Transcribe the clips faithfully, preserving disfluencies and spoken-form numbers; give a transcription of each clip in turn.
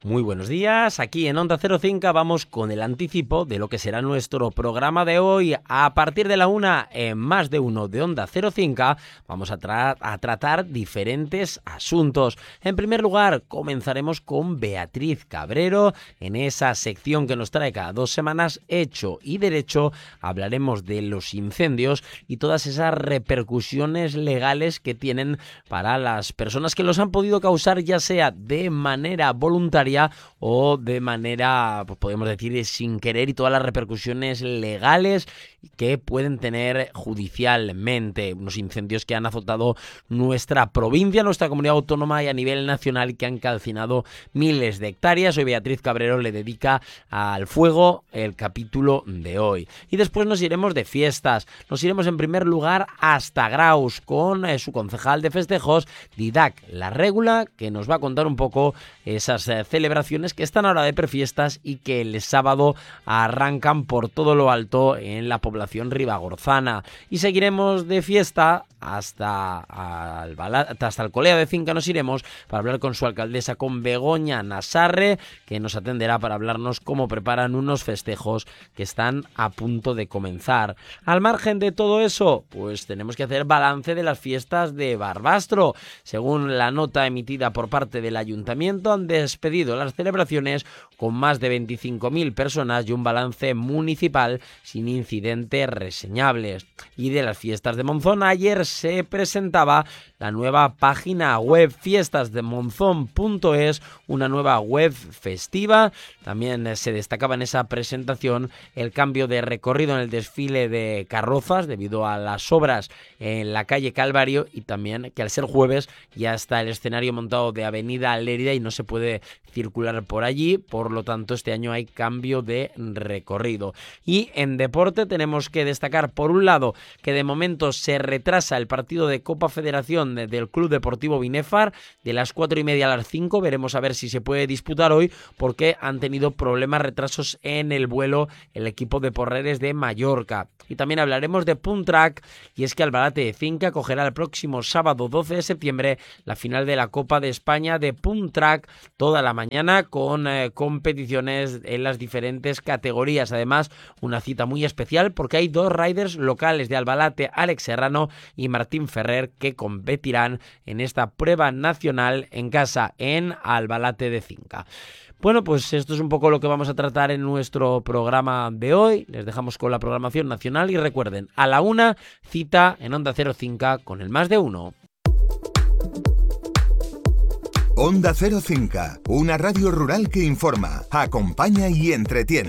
Muy buenos días, aquí en Onda Cero Cinco vamos con el anticipo de lo que será nuestro programa de hoy. A partir de la una, en Más de Uno de Onda Cero Cinco, vamos a, tra- a tratar diferentes asuntos. En primer lugar, comenzaremos con Beatriz Cabrero. En esa sección que nos trae cada dos semanas, Hecho y Derecho, hablaremos de los incendios y todas esas repercusiones legales que tienen para las personas que los han podido causar, ya sea de manera voluntaria o de manera, pues podemos decir, sin querer, y todas las repercusiones legales que pueden tener judicialmente. Unos incendios que han azotado nuestra provincia, nuestra comunidad autónoma y a nivel nacional, y que han calcinado miles de hectáreas. Hoy Beatriz Cabrero le dedica al fuego el capítulo de hoy. Y después nos iremos de fiestas. Nos iremos en primer lugar hasta Graus con eh, su concejal de festejos, Didac La Régula, que nos va a contar un poco esas eh, celebraciones que están ahora de prefiestas y que el sábado arrancan por todo lo alto en la población ribagorzana. Y seguiremos de fiesta hasta Albalate, hasta Alcolea de Cinca nos iremos para hablar con su alcaldesa, con Begoña Nasarre, que nos atenderá para hablarnos cómo preparan unos festejos que están a punto de comenzar. Al margen de todo eso, pues tenemos que hacer balance de las fiestas de Barbastro. Según la nota emitida por parte del ayuntamiento, han despedido las celebraciones con más de veinticinco mil personas y un balance municipal sin incidentes reseñables. Y de las fiestas de Monzón, ayer se presentaba la nueva página web fiestas de monzón punto es, una nueva web festiva. También se destacaba en esa presentación el cambio de recorrido en el desfile de carrozas debido a las obras en la calle Calvario, y también que al ser jueves ya está el escenario montado de Avenida Lérida y no se puede circular por allí, por lo tanto este año hay cambio de recorrido. Y en deporte tenemos que destacar, por un lado, que de momento se retrasa el partido de Copa Federación del Club Deportivo Binefar de las cuatro y media a las cinco. Veremos a ver si se puede disputar hoy, porque han tenido problemas, retrasos en el vuelo el equipo de Porreres de Mallorca. Y también hablaremos de Punt Track, y es que Albalate de Cinca acogerá el próximo sábado doce de septiembre la final de la Copa de España de Punt Track, toda la mañana con eh, competiciones en las diferentes categorías. Además, una cita muy especial porque hay dos riders locales de Albalate, Alex Serrano y Martín Ferrer, que competirán en esta prueba nacional en casa en Albalate de Cinca. Bueno, pues esto es un poco lo que vamos a tratar en nuestro programa de hoy. Les dejamos con la programación nacional y recuerden, a la una, cita en Onda Cero Cinco con el Más de Uno. Onda Cero Cinco, una radio rural que informa, acompaña y entretiene.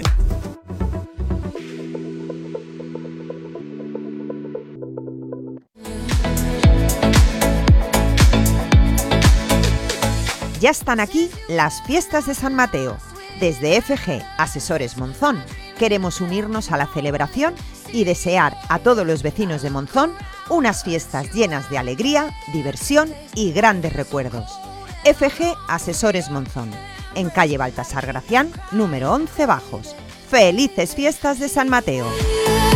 Ya están aquí las fiestas de San Mateo. Desde F G Asesores Monzón queremos unirnos a la celebración y desear a todos los vecinos de Monzón unas fiestas llenas de alegría, diversión y grandes recuerdos. F G Asesores Monzón, en calle Baltasar Gracián, número once Bajos. ¡Felices fiestas de San Mateo!